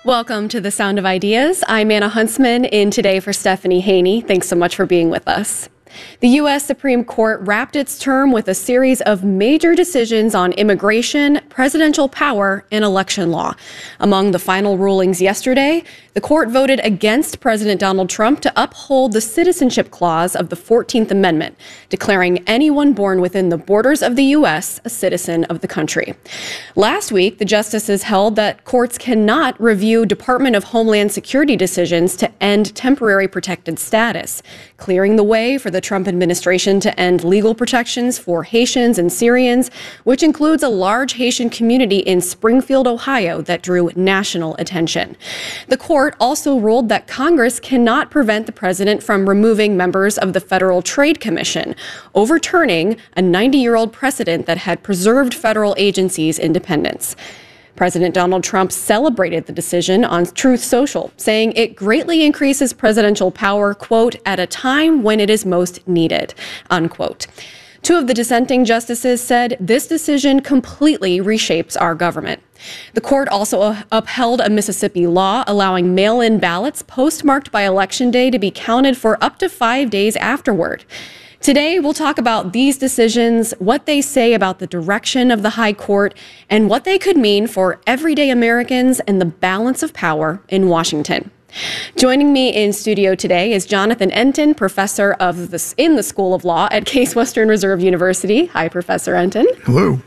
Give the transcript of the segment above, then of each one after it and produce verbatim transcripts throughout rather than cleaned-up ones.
Welcome to The Sound of Ideas. I'm Anna Huntsman, in today for Stephanie Haney. Thanks so much for being with us. The U S Supreme Court wrapped its term with a series of major decisions on immigration, presidential power, and election law. Among the final rulings yesterday, the court voted against President Donald Trump to uphold the citizenship clause of the fourteenth Amendment, declaring anyone born within the borders of the U S a citizen of the country. Last week, the justices held that courts cannot review Department of Homeland Security decisions to end temporary protected status, clearing the way for the Trump administration to end legal protections for Haitians and Syrians, which includes a large Haitian community in Springfield, Ohio, that drew national attention. The court also ruled that Congress cannot prevent the president from removing members of the Federal Trade Commission, overturning a ninety-year-old precedent that had preserved federal agencies' independence. President Donald Trump celebrated the decision on Truth Social, saying it greatly increases presidential power, quote, at a time when it is most needed, unquote. Two of the dissenting justices said this decision completely reshapes our government. The court also upheld a Mississippi law allowing mail-in ballots postmarked by Election Day to be counted for up to five days afterward. Today, we'll talk about these decisions, what they say about the direction of the High Court, and what they could mean for everyday Americans and the balance of power in Washington. Joining me in studio today is Jonathan Entin, professor of the, in the School of Law at Case Western Reserve University. Hi, Professor Entin. Hello.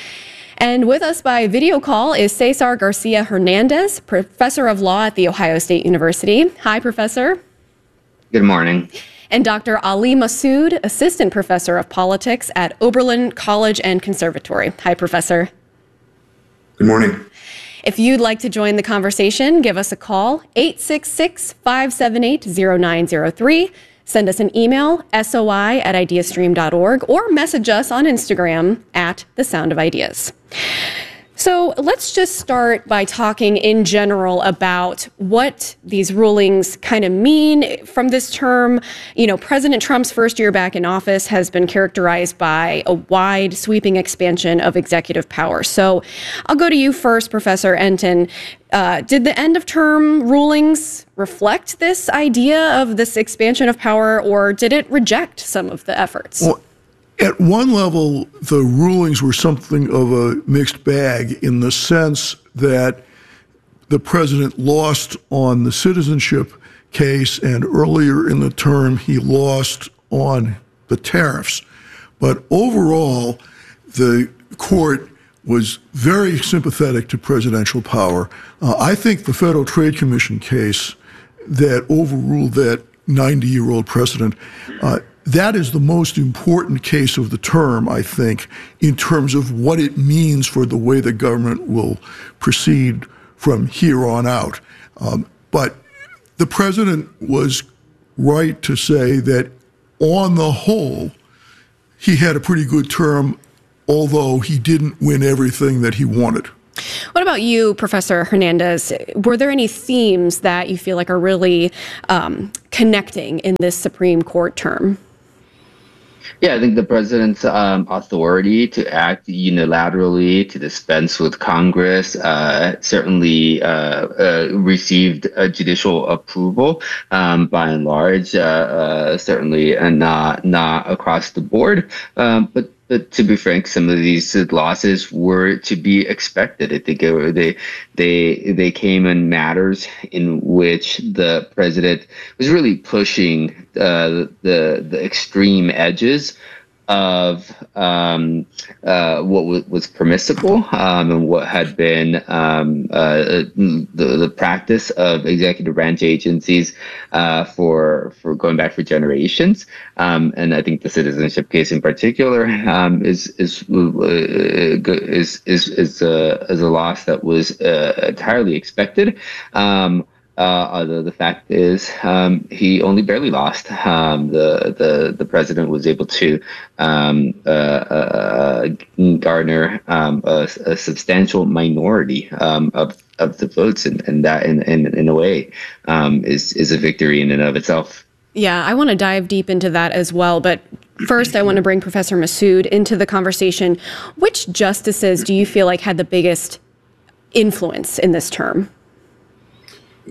And with us by video call is Cesar Garcia Hernandez, professor of law at The Ohio State University. Hi, Professor. Good morning. And Doctor Ali Massoud, assistant professor of politics at Oberlin College and Conservatory. Hi, Professor. Good morning. If you'd like to join the conversation, give us a call, eight six six, five seven eight, zero nine zero three. Send us an email, soi at ideastream dot org, or message us on Instagram at The Sound of Ideas. So let's just start by talking in general about what these rulings kind of mean from this term. You know, President Trump's first year back in office has been characterized by a wide, sweeping expansion of executive power. So I'll go to you first, Professor Entin. Uh, did the end of term rulings reflect this idea of this expansion of power, or did it reject some of the efforts? Well, at one level, the rulings were something of a mixed bag in the sense that the president lost on the citizenship case, and earlier in the term, he lost on the tariffs. But overall, the court was very sympathetic to presidential power. Uh, I think the Federal Trade Commission case that overruled that ninety-year-old precedent, uh, that is the most important case of the term, I think, in terms of what it means for the way the government will proceed from here on out. Um, but the president was right to say that on the whole, he had a pretty good term, although he didn't win everything that he wanted. What about you, Professor Hernandez? Were there any themes that you feel like are really um, connecting in this Supreme Court term? Yeah, I think the president's um, authority to act unilaterally, to dispense with Congress, uh, certainly uh, uh, received a judicial approval um, by and large, uh, uh, certainly and not not across the board. Um, but But to be frank, some of these losses were to be expected. I think they they they came in matters in which the president was really pushing uh, the the extreme edges of um, uh, what w- was permissible um, and what had been um, uh, the the practice of executive branch agencies uh, for for going back for generations. Um, and I think the citizenship case in particular um, is is uh, is is is a is a loss that was uh, entirely expected. Um, Uh, although the fact is, um, he only barely lost. Um, the the the president was able to um, uh, uh, garner um, a, a substantial minority um, of of the votes, and, and that, in in, in a way, um, is is a victory in and of itself. Yeah, I want to dive deep into that as well, but first, I want to bring Professor Massoud into the conversation. Which justices do you feel like had the biggest influence in this term?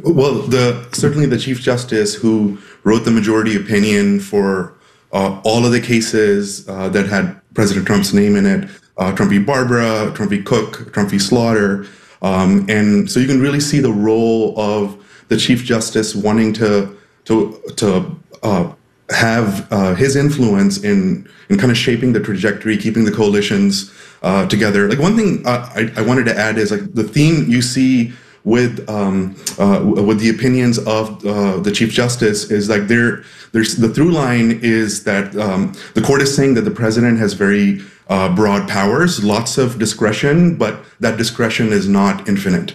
Well, the certainly the Chief Justice who wrote the majority opinion for uh, all of the cases uh, that had President Trump's name in it, uh, Trump v. Barbara, Trump v. Cook, Trump v. Slaughter. Um, and so you can really see the role of the Chief Justice wanting to to to uh, have uh, his influence in in kind of shaping the trajectory, keeping the coalitions uh, together. Like one thing uh, I, I wanted to add is like the theme you see with um, uh, with the opinions of uh, the Chief Justice is like there there's the through line is that um, the court is saying that the president has very uh, broad powers, lots of discretion, but that discretion is not infinite.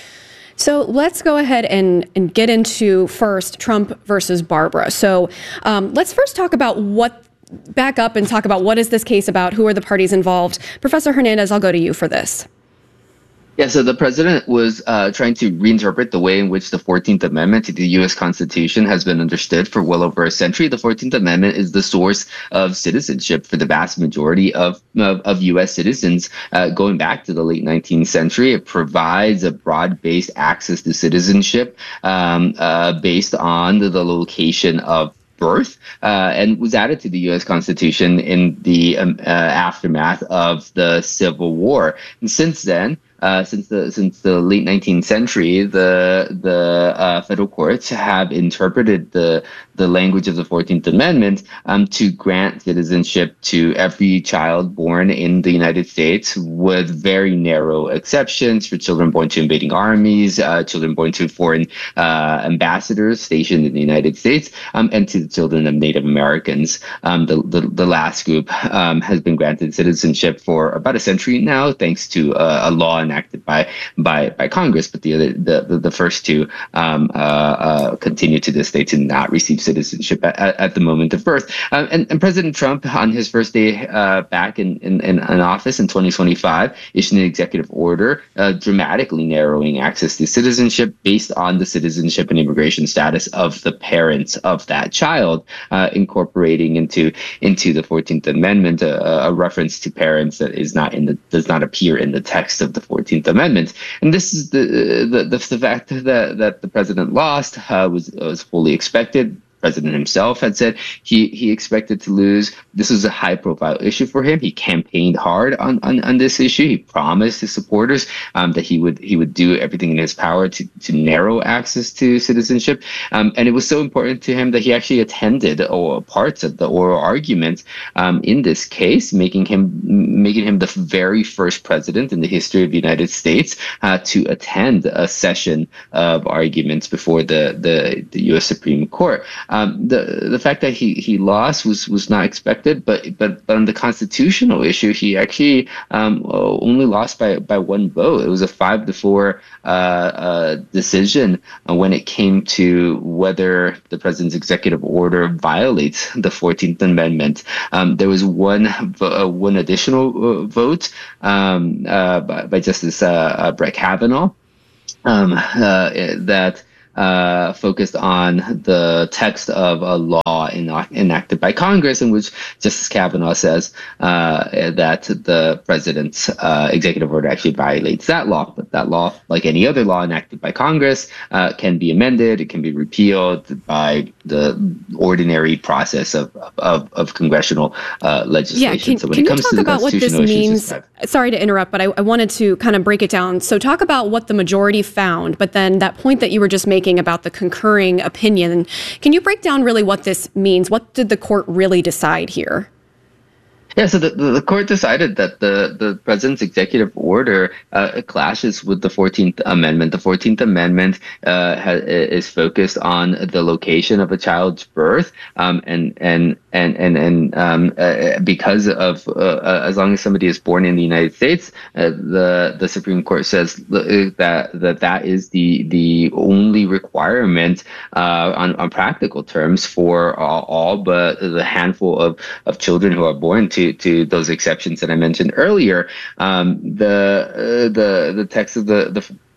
So let's go ahead and, and get into first Trump versus Barbara. So um, let's first talk about what, back up and talk about what is this case about? Who are the parties involved? Professor Hernandez, I'll go to you for this. Yeah, so the president was uh, trying to reinterpret the way in which the fourteenth Amendment to the U S Constitution has been understood for well over a century. The fourteenth Amendment is the source of citizenship for the vast majority of, of, of U S citizens uh, going back to the late nineteenth century. It provides a broad-based access to citizenship um, uh, based on the, the location of birth, uh, and was added to the U S Constitution in the um, uh, aftermath of the Civil War. And since then, Uh, since the since the late nineteenth century, the the uh, federal courts have interpreted the the language of the fourteenth Amendment um, to grant citizenship to every child born in the United States, with very narrow exceptions for children born to invading armies, uh, children born to foreign uh, ambassadors stationed in the United States, um, and to the children of Native Americans. Um, the, the the last group um, has been granted citizenship for about a century now, thanks to uh, a law enacted by by by Congress, but the other the the first two um, uh, uh, continue to this day to not receive citizenship at, at the moment of birth. Uh, and, and President Trump, on his first day uh, back in, in in office in twenty twenty-five, issued an executive order uh, dramatically narrowing access to citizenship based on the citizenship and immigration status of the parents of that child, uh, incorporating into into the fourteenth Amendment a, a reference to parents that is not in the does not appear in the text of the fourteenth Amendment. And this is the the the, the fact that that the president lost uh, was was fully expected. President himself had said he he expected to lose. This was a high profile issue for him. He campaigned hard on on, on this issue. He promised his supporters um, that he would he would do everything in his power to to narrow access to citizenship. Um, and it was so important to him that he actually attended or parts of the oral argument um, in this case, making him making him the very first president in the history of the United States uh, to attend a session of arguments before the the, the U S Supreme Court. Um, the the fact that he, he lost was, was not expected, but but but on the constitutional issue, he actually um, only lost by by one vote. It was a five to four uh, uh, decision when it came to whether the president's executive order violates the fourteenth Amendment. Um, there was one uh, one additional uh, vote um, uh, by, by Justice uh, uh, Brett Kavanaugh um, uh, that. Uh, focused on the text of a law in, enacted by Congress, in which Justice Kavanaugh says uh, that the president's uh, executive order actually violates that law. But that law, like any other law enacted by Congress, uh, can be amended. It can be repealed by the ordinary process of of, of congressional uh, legislation. Yeah, can, so when can it comes you talk to the about what this means? Sorry to interrupt, but I, I wanted to kind of break it down. So talk about what the majority found, but then that point that you were just making about the concurring opinion. Can you break down really what this means? What did the court really decide here? Yeah, so the, the court decided that the, the president's executive order uh, clashes with the fourteenth Amendment. The fourteenth Amendment uh, has, is focused on the location of a child's birth, um, and and and and and um, uh, because of uh, as long as somebody is born in the United States, uh, the the Supreme Court says that that that is the the only requirement uh, on on practical terms for all, all but the handful of of children who are born to. to those exceptions that I mentioned earlier. Um, the uh, the the text of the, the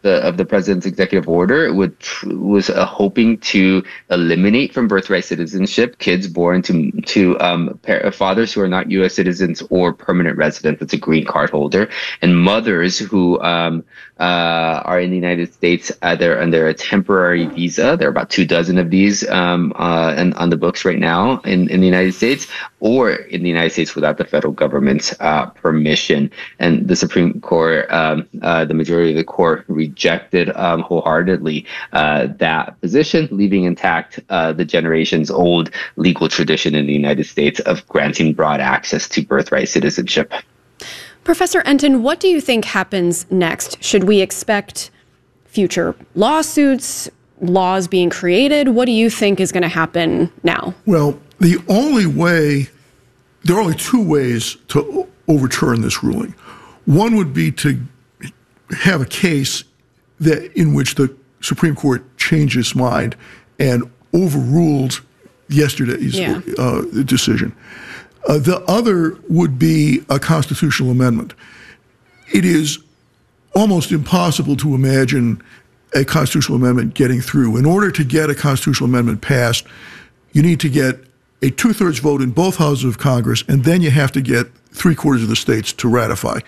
the of the president's executive order would was uh, hoping to eliminate from birthright citizenship kids born to to um, par- fathers who are not U S citizens or permanent residents, that's a green card holder, and mothers who um, uh, are in the United States either under a temporary visa. There are about two dozen of these um, uh, and on the books right now in, in the United States, or in the United States without the federal government's uh, permission. And the Supreme Court, um, uh, the majority of the court rejected um, wholeheartedly uh, that position, leaving intact uh, the generations old legal tradition in the United States of granting broad access to birthright citizenship. Professor Entin, what do you think happens next? Should we expect future lawsuits, laws being created? What do you think is going to happen now? Well, the only way, there are only two ways to overturn this ruling. One would be to have a case that in which the Supreme Court changed its mind and overruled yesterday's yeah. uh, decision. Uh, the other would be a constitutional amendment. It is almost impossible to imagine a constitutional amendment getting through. In order to get a constitutional amendment passed, you need to get a two-thirds vote in both houses of Congress, and then you have to get three-quarters of the states to ratify.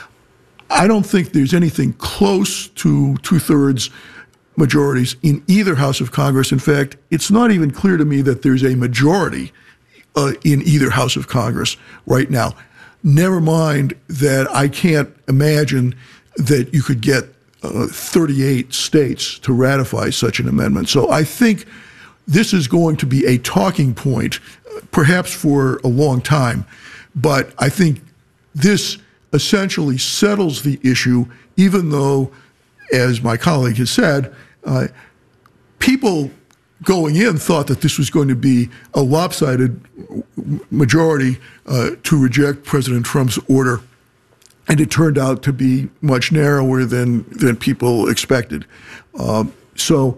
I don't think there's anything close to two-thirds majorities in either house of Congress. In fact, it's not even clear to me that there's a majority uh, in either house of Congress right now. Never mind that I can't imagine that you could get uh, thirty-eight states to ratify such an amendment. So I think this is going to be a talking point, perhaps for a long time. But I think this essentially settles the issue, even though, as my colleague has said, uh, people going in thought that this was going to be a lopsided majority uh, to reject President Trump's order, and it turned out to be much narrower than than people expected. Um, so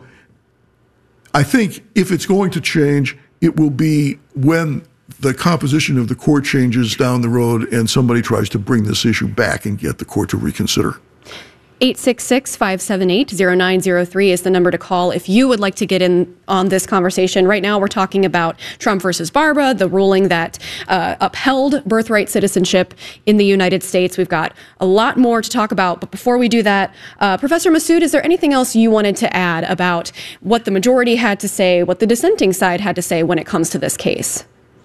I think if it's going to change, it will be when the composition of the court changes down the road and somebody tries to bring this issue back and get the court to reconsider. eight six six, five seven eight, zero nine zero three is the number to call if you would like to get in on this conversation. Right now, we're talking about Trump versus Barbara, the ruling that uh, upheld birthright citizenship in the United States. We've got a lot more to talk about, but before we do that, uh, Professor Massoud, is there anything else you wanted to add about what the majority had to say, what the dissenting side had to say when it comes to this case?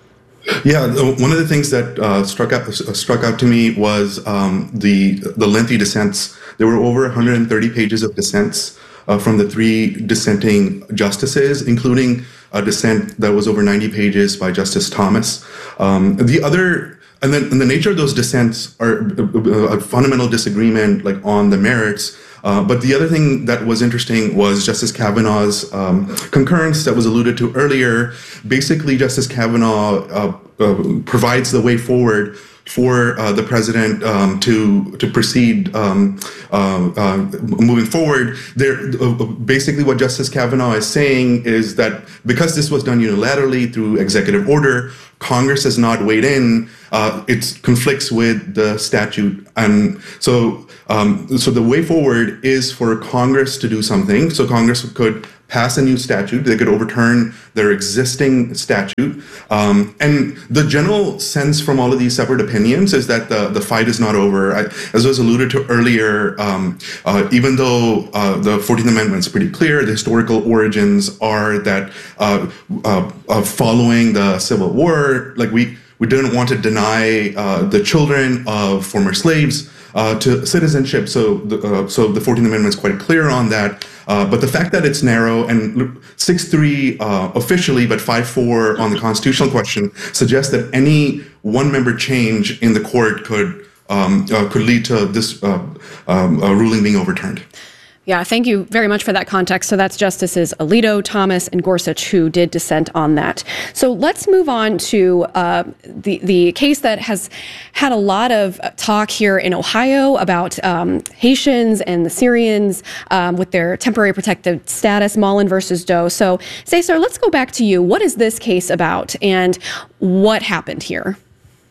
Yeah, one of the things that uh, struck out uh, struck out to me was um, the the lengthy dissents. There were over one hundred thirty pages of dissents uh, from the three dissenting justices, including a dissent that was over ninety pages by Justice Thomas. Um, the other, and then and the nature of those dissents are a, a fundamental disagreement, like on the merits. Uh, but the other thing that was interesting was Justice Kavanaugh's um, concurrence that was alluded to earlier. Basically, Justice Kavanaugh uh, uh, provides the way forward for uh, the president um, to to proceed um, uh, uh, moving forward. There, uh, basically, what Justice Kavanaugh is saying is that because this was done unilaterally through executive order, Congress has not weighed in. Uh, it conflicts with the statute, and so um, so the way forward is for Congress to do something. So Congress could pass a new statute. They could overturn their existing statute. Um, and the general sense from all of these separate opinions is that the, the fight is not over. I, as was alluded to earlier, um, uh, even though uh, the fourteenth Amendment is pretty clear, the historical origins are that uh, uh, uh, following the Civil War, like we, we didn't want to deny uh, the children of former slaves Uh, to citizenship, so the, uh, so the fourteenth Amendment is quite clear on that. Uh, but the fact that it's narrow and six three uh, officially, but five four on the constitutional question suggests that any one member change in the court could um, uh, could lead to this uh, um, uh, ruling being overturned. Yeah, thank you very much for that context. So that's Justices Alito, Thomas, and Gorsuch who did dissent on that. So let's move on to uh, the, the case that has had a lot of talk here in Ohio about um, Haitians and the Syrians um, with their temporary protected status, Mullen versus Doe. So, Cesar, let's go back to you. What is this case about and what happened here?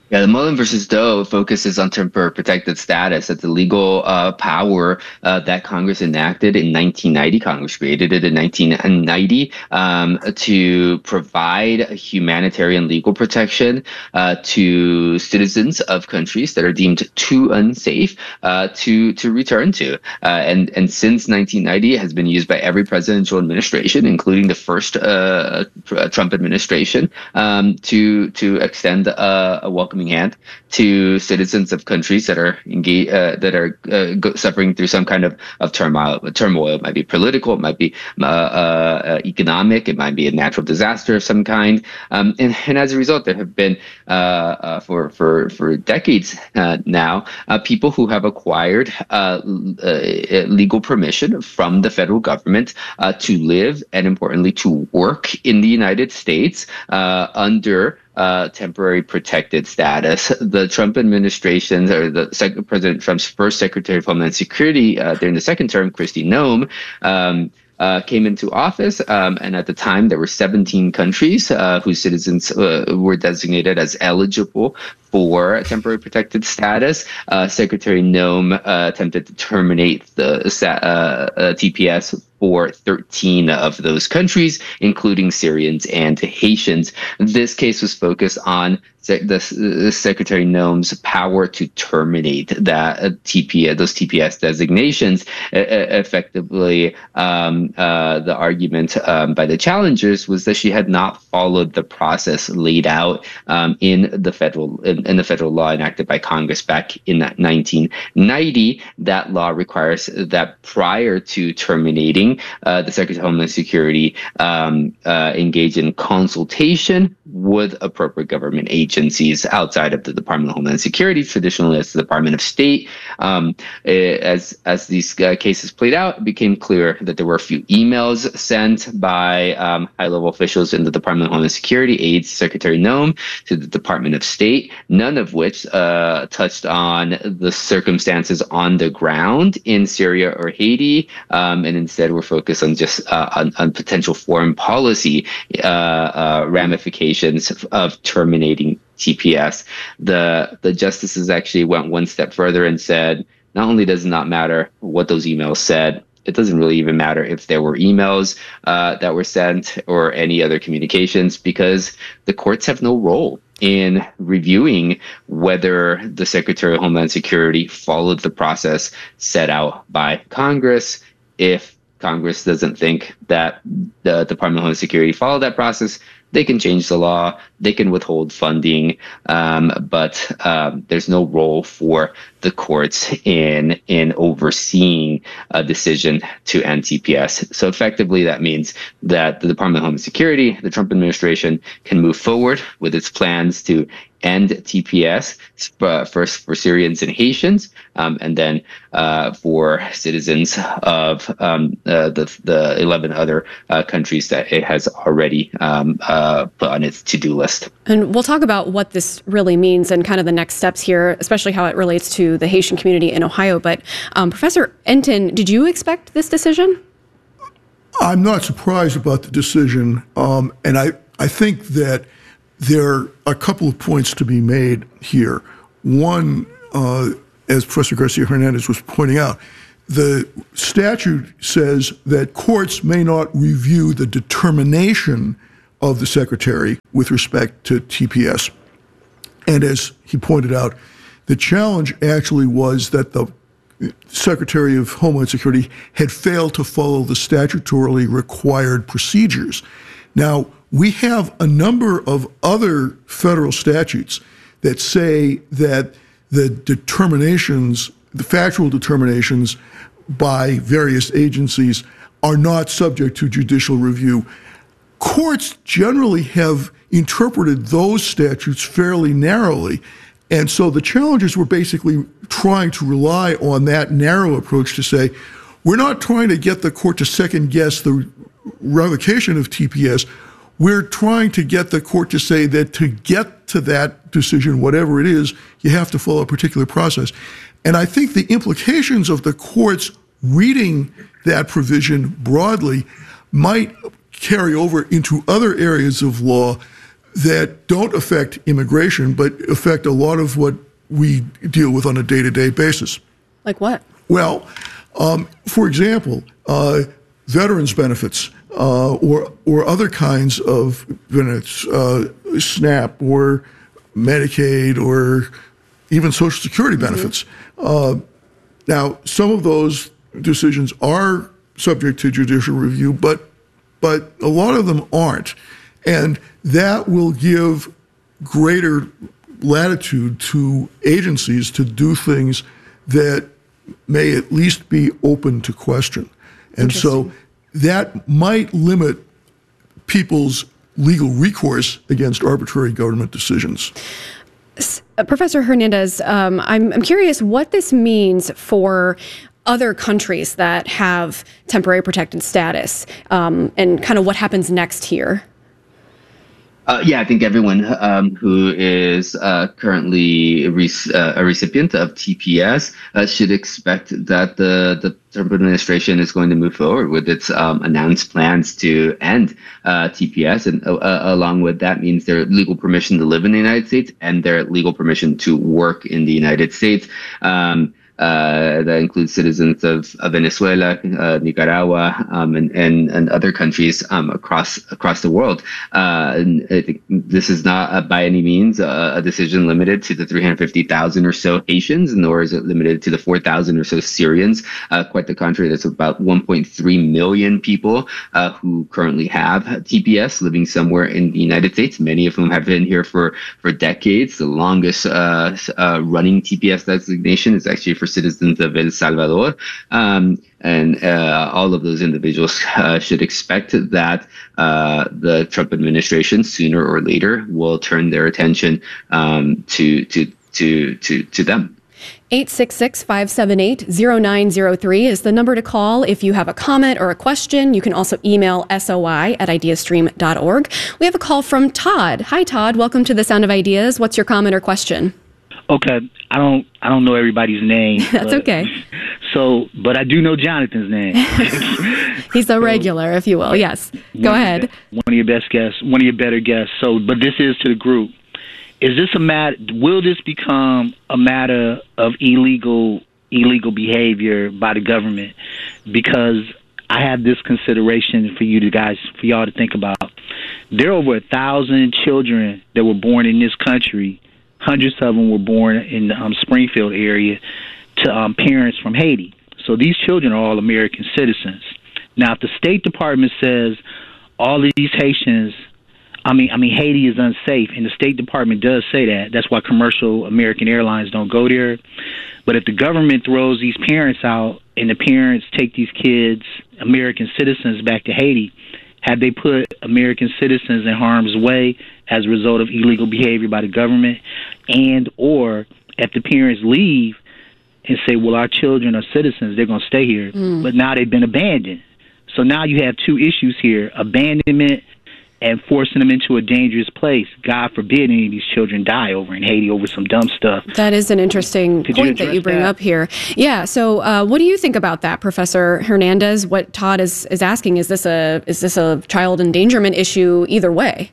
Yeah, the Mullen versus Doe focuses on temporary protected status. That's a legal uh, power uh, that Congress enacted in nineteen ninety. Congress created it in nineteen ninety um, to provide humanitarian legal protection uh, to citizens of countries that are deemed too unsafe uh, to to return to. Uh, and and since nineteen ninety, it has been used by every presidential administration, including the first uh, Trump administration, um, to to extend uh, a welcome hand to citizens of countries that are engaged, uh, that are uh, go- suffering through some kind of, of turmoil. Turmoil. It might be political, it might be uh, uh, economic, it might be a natural disaster of some kind. Um, and, and as a result, there have been uh, uh, for for for decades uh, now uh, people who have acquired uh, uh, legal permission from the federal government uh, to live and, importantly, to work in the United States uh, under Uh, temporary protected status. The Trump administration, or the Sec- President Trump's first Secretary of Homeland Security uh, during the second term, Kristi Noem, um, uh, came into office, um, and at the time there were seventeen countries uh, whose citizens uh, were designated as eligible for temporary protected status. Uh, Secretary Noem uh, attempted to terminate the uh, uh, T P S for thirteen of those countries, including Syrians and Haitians. This case was focused on the, the Secretary Noem's power to terminate that uh, T P S, those T P S designations. Uh, effectively, um, uh, the argument um, by the challengers was that she had not followed the process laid out um, in the federal in, in the federal law enacted by Congress back in nineteen ninety. That law requires that prior to terminating, Uh, the Secretary of Homeland Security um, uh, engage in consultation with appropriate government agencies outside of the Department of Homeland Security, traditionally as the Department of State. Um, it, as as these uh, cases played out, it became clear that there were a few emails sent by um, high-level officials in the Department of Homeland Security, aides Secretary Noem, to the Department of State, none of which uh, touched on the circumstances on the ground in Syria or Haiti, um, and instead we're focused on just uh, on, on potential foreign policy uh, uh, ramifications of terminating T P S. The the justices actually went one step further and said, not only does it not matter what those emails said, it doesn't really even matter if there were emails uh, that were sent or any other communications, because the courts have no role in reviewing whether the Secretary of Homeland Security followed the process set out by Congress. If Congress doesn't think that the Department of Homeland Security followed that process, they can change the law, they can withhold funding, um, but um, there's no role for the courts in in overseeing a decision to end T P S. So effectively, that means that the Department of Homeland Security, the Trump administration, can move forward with its plans to end T P S, uh, first for Syrians and Haitians, um, and then uh, for citizens of um, uh, the the eleven other uh, countries that it has already um, uh, put on its to-do list. And we'll talk about what this really means and kind of the next steps here, especially how it relates to the Haitian community in Ohio. But um, Professor Entin, did you expect this decision? I'm not surprised about the decision, um, and I, I think that there are a couple of points to be made here. One, uh, as Professor Garcia-Hernandez was pointing out, the statute says that courts may not review the determination of the Secretary with respect to T P S. And as he pointed out, the challenge actually was that the Secretary of Homeland Security had failed to follow the statutorily required procedures. Now, we have a number of other federal statutes that say that the determinations, the factual determinations by various agencies are not subject to judicial review. Courts generally have interpreted those statutes fairly narrowly. And so the challengers were basically trying to rely on that narrow approach to say, we're not trying to get the court to second guess the revocation of T P S. We're trying to get the court to say that to get to that decision, whatever it is, you have to follow a particular process. And I think the implications of the courts reading that provision broadly might carry over into other areas of law that don't affect immigration, but affect a lot of what we deal with on a day-to-day basis. Like what? Well, um, for example, uh, veterans benefits uh, or or other kinds of benefits, uh, SNAP or Medicaid or even Social Security benefits. Mm-hmm. Uh, now, some of those decisions are subject to judicial review, but but a lot of them aren't, and that will give greater latitude to agencies to do things that may at least be open to question. And so that might limit people's legal recourse against arbitrary government decisions. Uh, Professor Hernandez, um, I'm, I'm curious what this means for other countries that have temporary protected status, um, and kind of what happens next here. Uh, yeah, I think everyone um, who is uh, currently re- uh, a recipient of T P S uh, should expect that the, the Trump administration is going to move forward with its um, announced plans to end uh, T P S. And uh, along with that means their legal permission to live in the United States and their legal permission to work in the United States. Um, Uh, that includes citizens of, of Venezuela, uh, Nicaragua, um, and, and and other countries um, across across the world. Uh, and I think this is not uh, by any means uh, a decision limited to the three hundred fifty thousand or so Haitians, nor is it limited to the four thousand or so Syrians. Uh, quite the contrary, there's about one point three million people uh, who currently have T P S living somewhere in the United States. Many of whom have been here for for decades. The longest uh, uh, running T P S designation is actually for citizens of El Salvador, um, and uh, all of those individuals uh, should expect that uh, the Trump administration sooner or later will turn their attention um, to to to to to them. eight six six, five seven eight, zero nine zero three is the number to call if you have a comment or a question. You can also email soi at ideastream dot org. We have a call from Todd. Hi, Todd. Welcome to The Sound of Ideas. What's your comment or question? Okay, I don't I don't know everybody's name. That's but, okay. So, but I do know Jonathan's name. He's a regular, so, if you will. Yes. Go ahead. One of your best guests, one of your better guests. So, but this is to the group. Is this a matter? Will this become a matter of illegal illegal behavior by the government? Because I have this consideration for you to guys, for y'all to think about. There are over a thousand children that were born in this country. Hundreds of them were born in the um, Springfield area to um, parents from Haiti. So these children are all American citizens. Now, if the State Department says all of these Haitians, I mean, I mean, Haiti is unsafe, and the State Department does say that. That's why commercial American airlines don't go there. But if the government throws these parents out and the parents take these kids, American citizens, back to Haiti, have they put American citizens in harm's way as a result of illegal behavior by the government? And or if the parents leave and say, well, our children are citizens, they're going to stay here, mm. but now they've been abandoned. So now you have two issues here, abandonment and forcing them into a dangerous place. God forbid any of these children die over in Haiti over some dumb stuff. That is an interesting Could point you that you bring that? up here. Yeah. So, uh, what do you think about that, Professor Hernandez? What Todd is, is asking, is this a is this a child endangerment issue either way?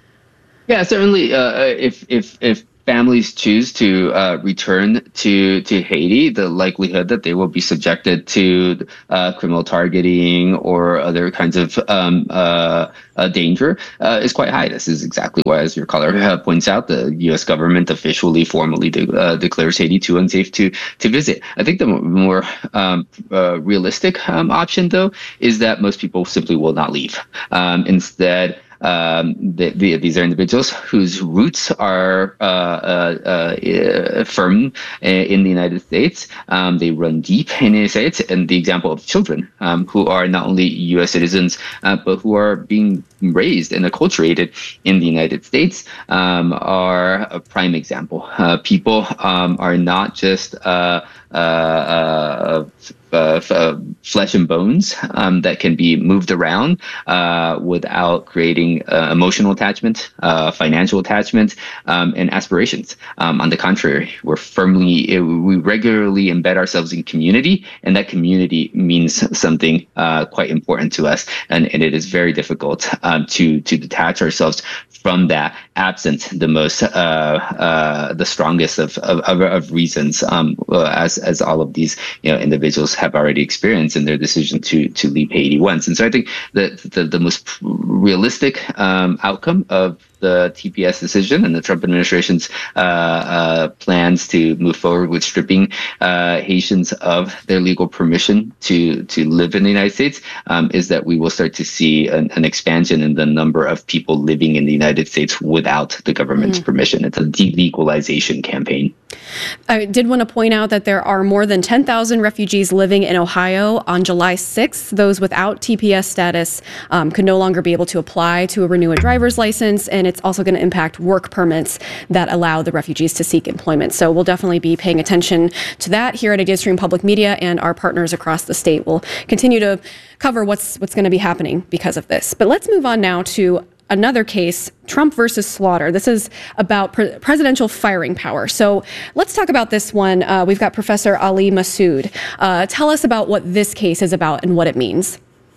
Yeah, certainly. Uh, if if if families choose to uh, return to to Haiti, the likelihood that they will be subjected to uh, criminal targeting or other kinds of um, uh, uh, danger uh, is quite high. This is exactly why, as your caller uh, points out, the U S government officially, formally de- uh, declares Haiti too unsafe to to visit. I think the more um, uh, realistic um, option, though, is that most people simply will not leave. Um, instead, Um, the, the, these are individuals whose roots are uh, uh, uh, firm in the United States. Um, they run deep in the United States. And the example of children um, who are not only U S citizens, uh, but who are being raised and acculturated in the United States um, are a prime example. Uh, people um, are not just uh, uh, uh, Uh, f- uh, flesh and bones um, that can be moved around uh, without creating uh, emotional attachment, uh, financial attachment, um, and aspirations. Um, on the contrary, we're firmly, we regularly embed ourselves in community, and that community means something uh, quite important to us. And, and it is very difficult um, to to detach ourselves from that, absent the most, uh, uh, the strongest of of, of reasons, um, as as all of these you know individuals have already experienced in their decision to to leave Haiti once. And so I think that the, the most realistic um, outcome of the T P S decision and the Trump administration's uh, uh, plans to move forward with stripping uh, Haitians of their legal permission to to live in the United States um, is that we will start to see an, an expansion in the number of people living in the United States without the government's mm. permission. It's a delegalization campaign. I did want to point out that there are more than ten thousand refugees living in Ohio. On July sixth, those without T P S status um, could no longer be able to apply to renew a driver's license, and it's also going to impact work permits that allow the refugees to seek employment. So we'll definitely be paying attention to that here at IdeaStream Public Media, and our partners across the state will continue to cover what's what's going to be happening because of this. But let's move on now to another case, Trump versus Slaughter. This is about pre- presidential firing power. So let's talk about this one. Uh, we've got Professor Ali Massoud. Uh, tell us about what this case is about and what it means.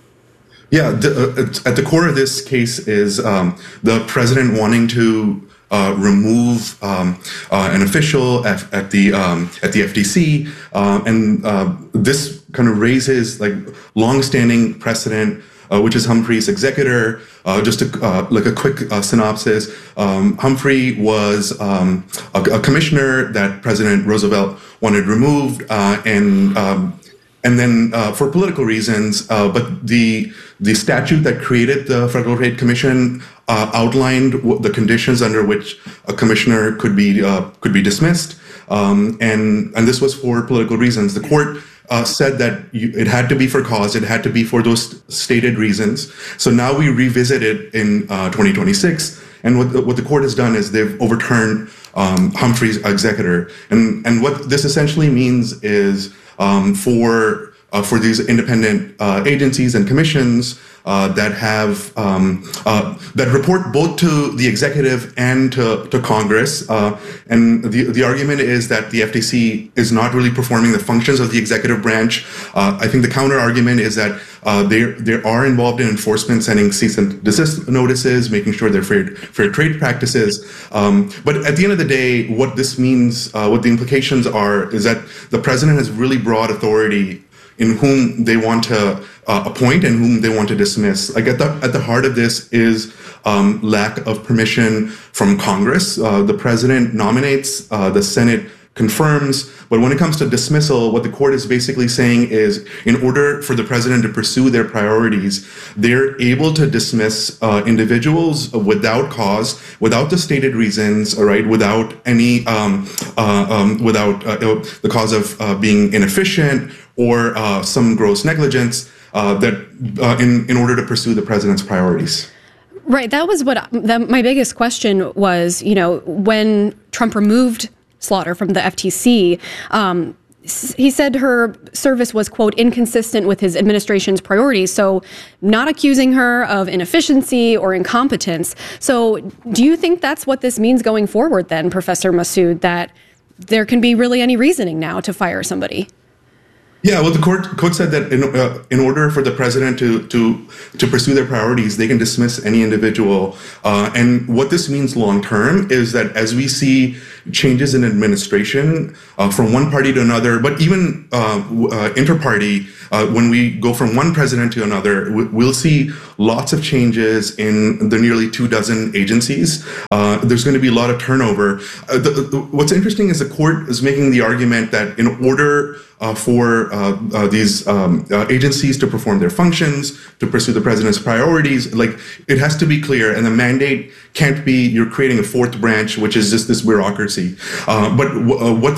Yeah, the, uh, at the core of this case is um, the president wanting to uh, remove um, uh, an official at, at the um, at the F T C, uh, and uh, this kind of raises like longstanding precedent. Uh, which is Humphrey's executor. Uh, just a, uh, like a quick uh, synopsis. Um, Humphrey was um, a, a commissioner that President Roosevelt wanted removed, uh, and um, and then uh, for political reasons. Uh, but the the statute that created the Federal Trade Commission uh, outlined w- the conditions under which a commissioner could be uh, could be dismissed, um, and and this was for political reasons. The court Uh, said that you, it had to be for cause, it had to be for those stated reasons. So now we revisit it in uh, twenty twenty-six, and what the, what the court has done is they've overturned um, Humphrey's executor, and and what this essentially means is um, for uh, for these independent uh, agencies and commissions uh, that have um, uh, that report both to the executive and to, to Congress. Uh, and the the argument is that the F T C is not really performing the functions of the executive branch. Uh, I think the counter argument is that uh, they they are involved in enforcement, sending cease and desist notices, making sure they're fair fair trade practices. Um, but at the end of the day, what this means, uh, what the implications are, is that the president has really broad authority in whom they want to uh, appoint and whom they want to dismiss. Like at the at the heart of this is um, lack of permission from Congress. Uh, the president nominates, uh, the Senate confirms, but when it comes to dismissal, what the court is basically saying is, in order for the president to pursue their priorities, they're able to dismiss uh, individuals without cause, without the stated reasons, all right, without any, um, uh, um, without uh, the cause of uh, being inefficient or uh, some gross negligence, uh, that uh, in in order to pursue the president's priorities. Right. That was what that, my biggest question was. You know, when Trump removed Slaughter from the F T C, um, he said her service was, quote, inconsistent with his administration's priorities. So not accusing her of inefficiency or incompetence. So do you think that's what this means going forward then, Professor Massoud, that there can be really any reasoning now to fire somebody? Yeah, well, the court court said that in uh, in order for the president to to to pursue their priorities, they can dismiss any individual. Uh, and what this means long term is that as we see changes in administration uh, from one party to another, but even uh, uh, inter-party, uh, when we go from one president to another, we'll see lots of changes in the nearly two dozen agencies. Uh, there's going to be a lot of turnover. Uh, the, the, what's interesting is the court is making the argument that in order uh, for uh, uh, these um, uh, agencies to perform their functions, to pursue the president's priorities, like it has to be clear, and the mandate can't be you're creating a fourth branch, which is just this bureaucracy. Uh, but w- uh, what this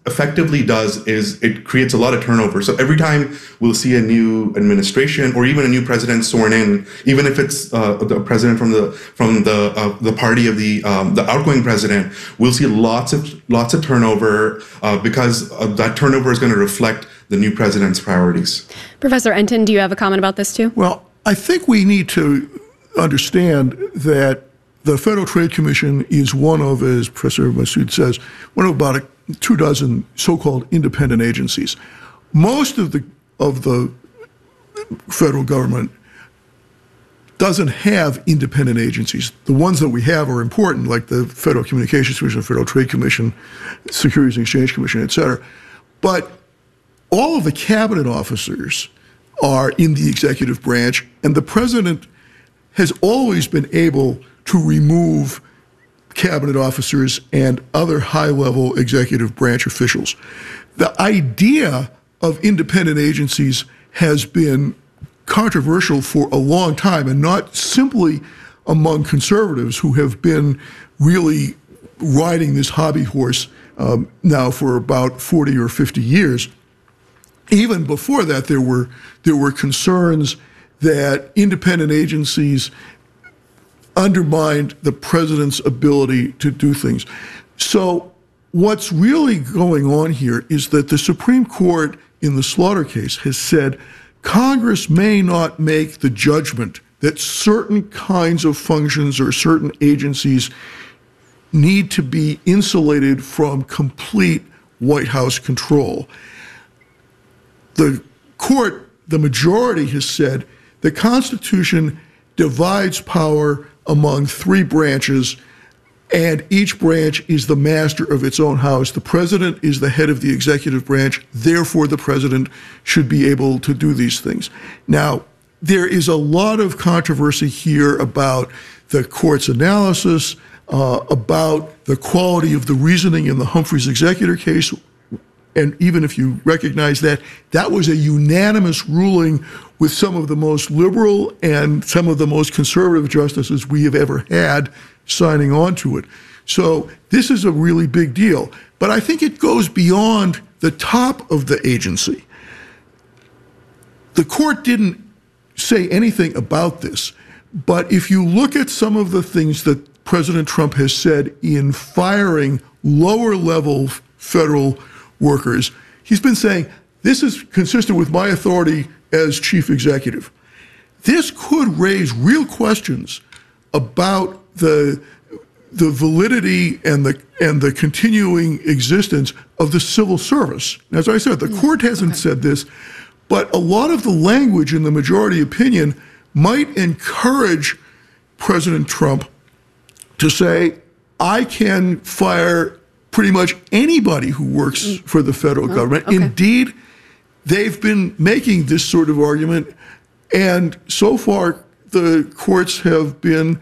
effectively does is it creates a lot of turnover. So every time we'll see a new administration or even a new president sworn in, even if it's uh, the president from the from the uh, the party of the um, the outgoing president, we'll see lots of lots of turnover uh, because uh, that turnover is going to reflect the new president's priorities. Professor Entin, do you have a comment about this too? Well, I think we need to understand that the Federal Trade Commission is one of, as Professor Massoud says, one of about a, two dozen so-called independent agencies. Most of the of the federal government doesn't have independent agencies. The ones that we have are important, like the Federal Communications Commission, Federal Trade Commission, Securities and Exchange Commission, et cetera. But all of the cabinet officers are in the executive branch, and the president has always been able to remove cabinet officers and other high-level executive branch officials. The idea of independent agencies has been controversial for a long time, and not simply among conservatives who have been really riding this hobby horse um, now for about forty or fifty years. Even before that, there were there were concerns that independent agencies undermined the president's ability to do things. So what's really going on here is that the Supreme Court in the Slaughter case has said Congress may not make the judgment that certain kinds of functions or certain agencies need to be insulated from complete White House control. The court, the majority, has said the Constitution divides power among three branches, and each branch is the master of its own house. The president is the head of the executive branch, therefore the president should be able to do these things. Now, there is a lot of controversy here about the court's analysis, uh, about the quality of the reasoning in the Humphreys Executor case. And even if you recognize that, that was a unanimous ruling with some of the most liberal and some of the most conservative justices we have ever had signing on to it. So this is a really big deal. But I think it goes beyond the top of the agency. The court didn't say anything about this, but if you look at some of the things that President Trump has said in firing lower-level federal workers, he's been saying, this is consistent with my authority as chief executive. This could raise real questions about the the validity and the and the continuing existence of the civil service. As I said, the court hasn't okay. said this, but a lot of the language in the majority opinion might encourage President Trump to say, I can fire pretty much anybody who works for the federal oh, government. Okay. Indeed, they've been making this sort of argument, and so far the courts have been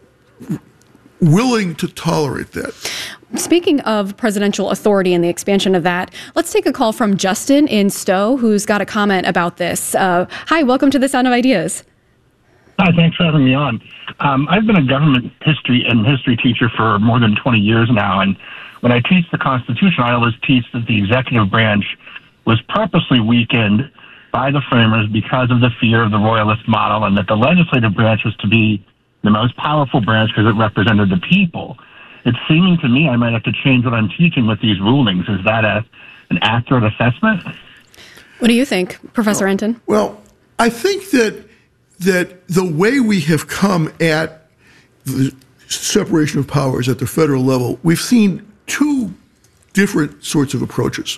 willing to tolerate that. Speaking of presidential authority and the expansion of that, let's take a call from Justin in Stowe, who's got a comment about this. Uh, hi, welcome to the Sound of Ideas. Hi, thanks for having me on. Um, I've been a government history and history teacher for more than twenty years now, and when I teach the Constitution, I always teach that the executive branch was purposely weakened by the framers because of the fear of the royalist model, and that the legislative branch was to be the most powerful branch because it represented the people. It's seeming to me I might have to change what I'm teaching with these rulings. Is that a, an accurate assessment? What do you think, Professor well, Entin? Well, I think that that the way we have come at the separation of powers at the federal level, we've seen two different sorts of approaches.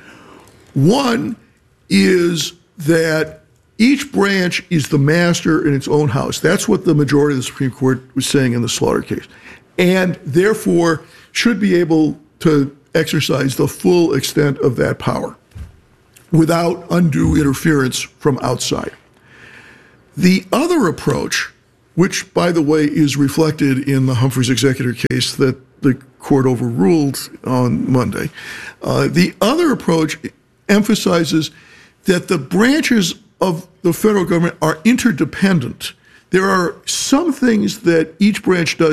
One is that each branch is the master in its own house. That's what the majority of the Supreme Court was saying in the Slaughter case, and therefore should be able to exercise the full extent of that power without undue interference from outside. The other approach, which, by the way, is reflected in the Humphreys Executor case that the court overruled on Monday, uh, the other approach emphasizes that the branches of the federal government are interdependent. There are some things that each branch does